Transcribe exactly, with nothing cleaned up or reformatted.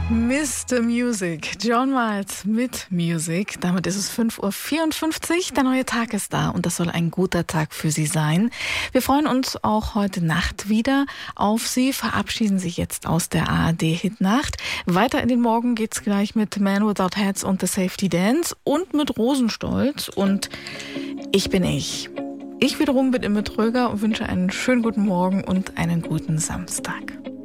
Mister Music, John Miles mit Music. Damit ist es fünf Uhr vierundfünfzig. Der neue Tag ist da und das soll ein guter Tag für Sie sein. Wir freuen uns auch heute Nacht wieder auf Sie, verabschieden sich jetzt aus der A R D-Hitnacht. Weiter in den Morgen geht's gleich mit Man Without Hats und The Safety Dance und mit Rosenstolz und Ich bin ich. Ich wiederum bin Imme Tröger und wünsche einen schönen guten Morgen und einen guten Samstag.